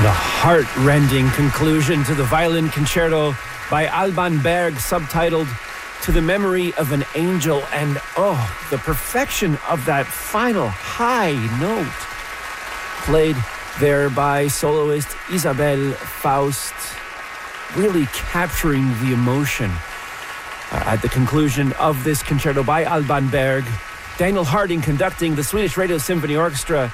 The heart-rending conclusion to the violin concerto by Alban Berg, subtitled To the Memory of an Angel. And the perfection of that final high note, played there by soloist Isabelle Faust, really capturing the emotion at the conclusion of this concerto by Alban Berg. Daniel Harding conducting the Swedish Radio Symphony Orchestra.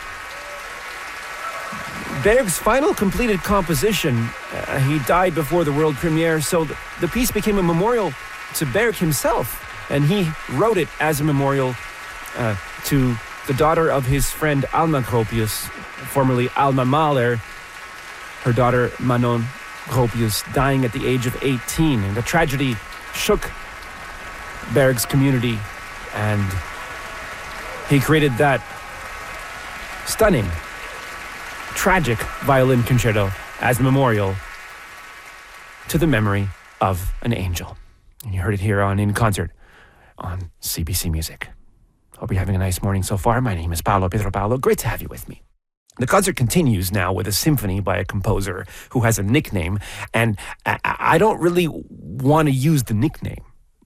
Berg's final completed composition, he died before the world premiere, so the piece became a memorial to Berg himself, and he wrote it as a memorial to the daughter of his friend Alma Gropius, formerly Alma Mahler, her daughter Manon Gropius, dying at the age of 18. And the tragedy shook Berg's community, and he created that stunning, tragic violin concerto as a memorial to the memory of an angel. And you heard it here on In Concert on CBC Music. Hope you're having a nice morning so far. My name is Paolo Pietropalo. Great to have you with me. The concert continues now with a symphony by a composer who has a nickname, and I don't really want to use the nickname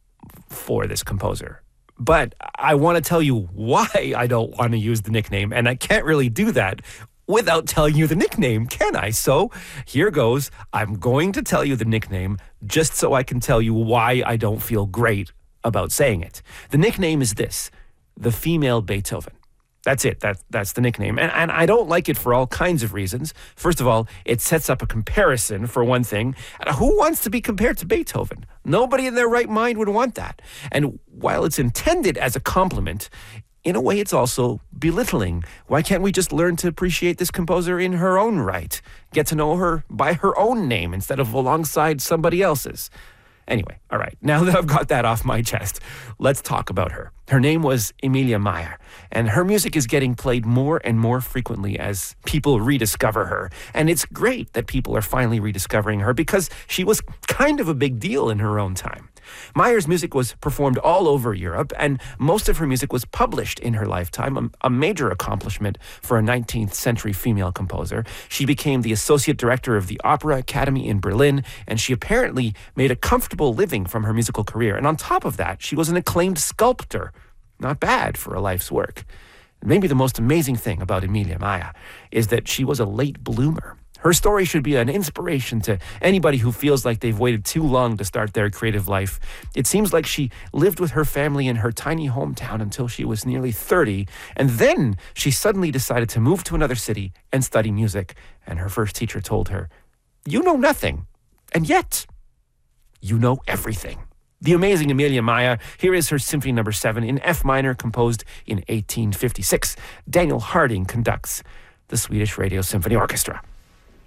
for this composer, but I want to tell you why I don't want to use the nickname, and I can't really do that without telling you the nickname, can I? So here goes. I'm going to tell you the nickname just so I can tell you why I don't feel great about saying it. The nickname is this: the female Beethoven. That's it. That's the nickname. And I don't like it for all kinds of reasons. First of all, it sets up a comparison, for one thing. Who wants to be compared to Beethoven? Nobody in their right mind would want that. And while it's intended as a compliment, in a way it's also belittling. Why can't we just learn to appreciate this composer in her own right? Get to know her by her own name instead of alongside somebody else's. Anyway, all right, now that I've got that off my chest, let's talk about her. Her name was Emilia Mayer, and her music is getting played more and more frequently as people rediscover her. And it's great that people are finally rediscovering her because she was kind of a big deal in her own time. Mayer's music was performed all over Europe, and most of her music was published in her lifetime, a major accomplishment for a 19th century female composer. She became the associate director of the Opera Academy in Berlin, and she apparently made a comfortable living from her musical career. And on top of that, she was an acclaimed sculptor. Not bad for a life's work. Maybe the most amazing thing about Emilia Mayer is that she was a late bloomer. Her story should be an inspiration to anybody who feels like they've waited too long to start their creative life. It seems like she lived with her family in her tiny hometown until she was nearly 30, and then she suddenly decided to move to another city and study music. And her first teacher told her, "You know nothing, and yet you know everything." The amazing Emilia Mayer. Here is her Symphony No. 7 in F minor, composed in 1856. Daniel Harding conducts the Swedish Radio Symphony Orchestra.